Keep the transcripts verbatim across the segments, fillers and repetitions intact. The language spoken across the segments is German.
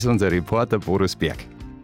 Das ist unser Reporter Boris Berg.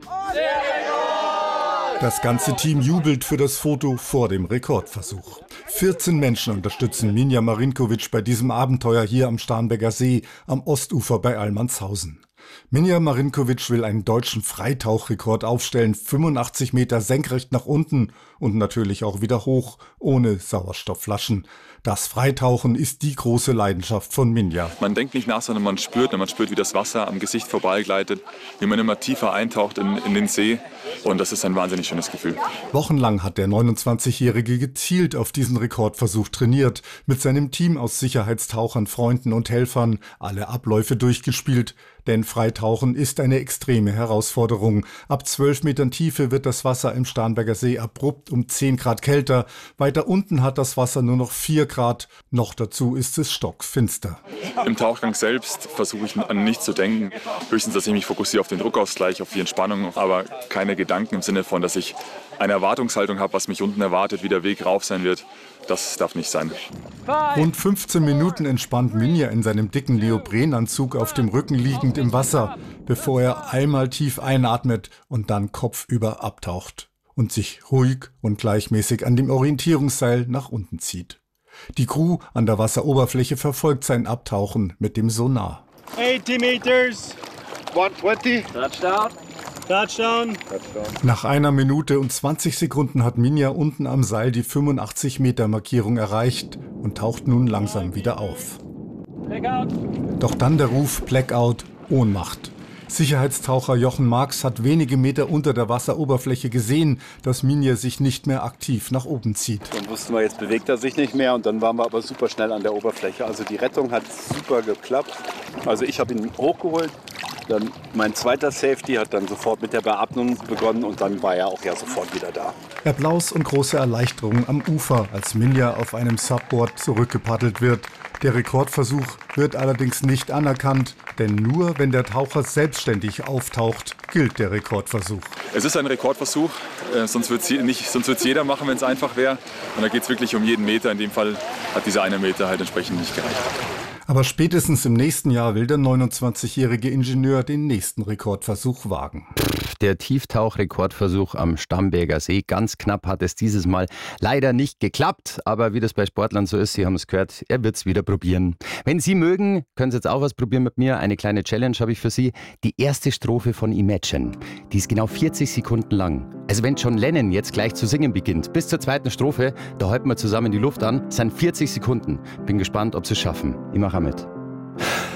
Das ganze Team jubelt für das Foto vor dem Rekordversuch. vierzehn Menschen unterstützen Minja Marinkovic bei diesem Abenteuer hier am Starnberger See am Ostufer bei Allmannshausen. Minja Marinkovic will einen deutschen Freitauchrekord aufstellen, fünfundachtzig Meter senkrecht nach unten und natürlich auch wieder hoch, ohne Sauerstoffflaschen. Das Freitauchen ist die große Leidenschaft von Minja. Man denkt nicht nach, sondern man spürt, man spürt, wie das Wasser am Gesicht vorbeigleitet, wie man immer tiefer eintaucht in, in den See. Und das ist ein wahnsinnig schönes Gefühl. Wochenlang hat der neunundzwanzigjährige gezielt auf diesen Rekordversuch trainiert, mit seinem Team aus Sicherheitstauchern, Freunden und Helfern alle Abläufe durchgespielt. Denn Freitauchen ist eine extreme Herausforderung. Ab zwölf Metern Tiefe wird das Wasser im Starnberger See abrupt um zehn Grad kälter. Weiter unten hat das Wasser nur noch vier Grad. Noch dazu ist es stockfinster. Im Tauchgang selbst versuche ich an nichts zu denken. Höchstens, dass ich mich fokussiere auf den Druckausgleich, auf die Entspannung. Aber keine Gedanken im Sinne von, dass ich eine Erwartungshaltung habe, was mich unten erwartet, wie der Weg rauf sein wird. Das darf nicht sein. Rund fünfzehn Minuten entspannt Minja in seinem dicken Neoprenanzug auf dem Rücken liegend im Wasser, bevor er einmal tief einatmet und dann kopfüber abtaucht und sich ruhig und gleichmäßig an dem Orientierungsseil nach unten zieht. Die Crew an der Wasseroberfläche verfolgt sein Abtauchen mit dem Sonar. eighty meters, one twenty. Touchdown. Touchdown. Nach einer Minute und zwanzig Sekunden hat Minja unten am Seil die fünfundachtzig Meter Markierung erreicht und taucht nun langsam wieder auf. Blackout. Doch dann der Ruf Blackout, Ohnmacht. Sicherheitstaucher Jochen Marx hat wenige Meter unter der Wasseroberfläche gesehen, dass Minja sich nicht mehr aktiv nach oben zieht. Dann wussten wir, jetzt bewegt er sich nicht mehr und dann waren wir aber super schnell an der Oberfläche. Also die Rettung hat super geklappt. Also ich habe ihn hochgeholt. Dann mein zweiter Safety hat dann sofort mit der Beatmung begonnen und dann war er auch ja sofort wieder da. Applaus und große Erleichterung am Ufer, als Minja auf einem Subboard zurückgepaddelt wird. Der Rekordversuch wird allerdings nicht anerkannt, denn nur wenn der Taucher selbstständig auftaucht, gilt der Rekordversuch. Es ist ein Rekordversuch, äh, sonst wird es jeder machen, wenn es einfach wäre. Und da geht es wirklich um jeden Meter. In dem Fall hat dieser eine Meter halt entsprechend nicht gereicht. Aber spätestens im nächsten Jahr will der neunundzwanzigjährige Ingenieur den nächsten Rekordversuch wagen. Der Tieftauchrekordversuch am Starnberger See. Ganz knapp hat es dieses Mal leider nicht geklappt. Aber wie das bei Sportlern so ist, Sie haben es gehört, er wird es wieder probieren. Wenn Sie mögen, können Sie jetzt auch was probieren mit mir. Eine kleine Challenge habe ich für Sie. Die erste Strophe von Imagine. Die ist genau vierzig Sekunden lang. Also wenn John Lennon jetzt gleich zu singen beginnt, bis zur zweiten Strophe, da halten wir zusammen die Luft an, sind vierzig Sekunden. Bin gespannt, ob Sie es schaffen. Ich mache mit.